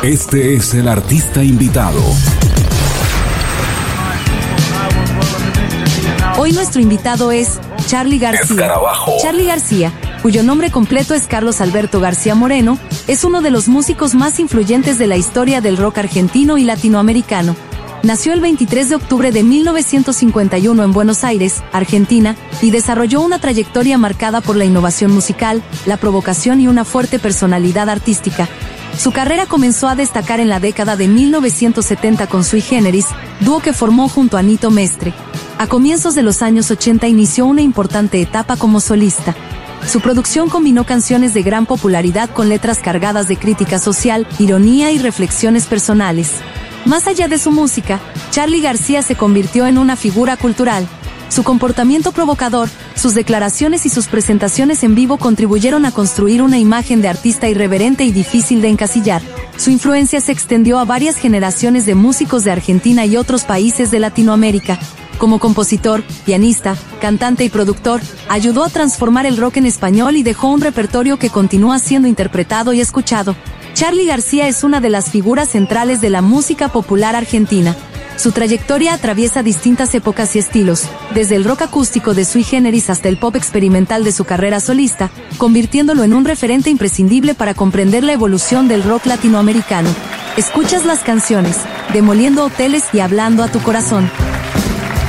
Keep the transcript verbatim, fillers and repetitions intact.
Este es el artista invitado. Hoy nuestro invitado es Charly García. Escarabajo. Charly García, cuyo nombre completo es Carlos Alberto García Moreno, es uno de los músicos más influyentes de la historia del rock argentino y latinoamericano. Nació el veintitrés de octubre de mil novecientos cincuenta y uno en Buenos Aires, Argentina, y desarrolló una trayectoria marcada por la innovación musical, la provocación y una fuerte personalidad artística. Su carrera comenzó a destacar en la década de mil novecientos setenta con Sui Generis, dúo que formó junto a Nito Mestre. A comienzos de los años ochenta inició una importante etapa como solista. Su producción combinó canciones de gran popularidad con letras cargadas de crítica social, ironía y reflexiones personales. Más allá de su música, Charly García se convirtió en una figura cultural. Su comportamiento provocador, sus declaraciones y sus presentaciones en vivo contribuyeron a construir una imagen de artista irreverente y difícil de encasillar. Su influencia se extendió a varias generaciones de músicos de Argentina y otros países de Latinoamérica. Como compositor, pianista, cantante y productor, ayudó a transformar el rock en español y dejó un repertorio que continúa siendo interpretado y escuchado. Charly García es una de las figuras centrales de la música popular argentina. Su trayectoria atraviesa distintas épocas y estilos, desde el rock acústico de Sui Generis hasta el pop experimental de su carrera solista, convirtiéndolo en un referente imprescindible para comprender la evolución del rock latinoamericano. Escuchas las canciones Demoliendo Hoteles y Hablando a tu Corazón.